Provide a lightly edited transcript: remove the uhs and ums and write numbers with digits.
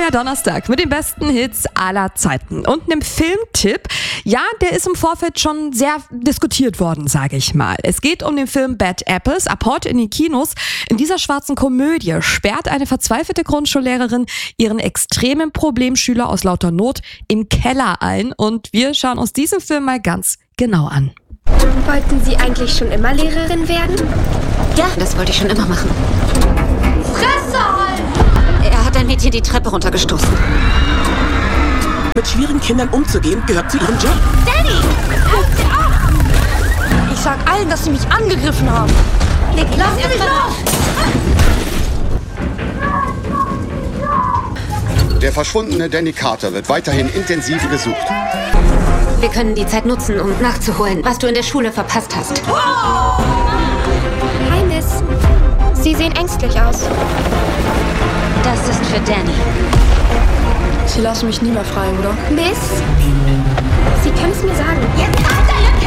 neuer Donnerstag mit den besten Hits aller Zeiten und einem Filmtipp. Ja, der ist im Vorfeld schon sehr diskutiert worden, sage ich mal. Es geht um den Film Bad Apples, ab heute in den Kinos. In dieser schwarzen Komödie sperrt eine verzweifelte Grundschullehrerin ihren extremen Problemschüler aus lauter Not im Keller ein und wir schauen uns diesen Film mal ganz genau an. Wollten Sie eigentlich schon immer Lehrerin werden? Ja, das wollte ich schon immer machen. Fresse halten! Er hat ein Mädchen die Treppe runtergestoßen. Mit schwierigen Kindern umzugehen, gehört zu ihrem Job. Danny! Halt sie ab! Ich sag allen, dass sie mich angegriffen haben. Lass mich los! Der verschwundene Danny Carter wird weiterhin intensiv gesucht. Wir können die Zeit nutzen, um nachzuholen, was du in der Schule verpasst hast. Hi, Miss. Sie sehen ängstlich aus. Das ist für Danny. Sie lassen mich nie mehr frei, oder? Miss?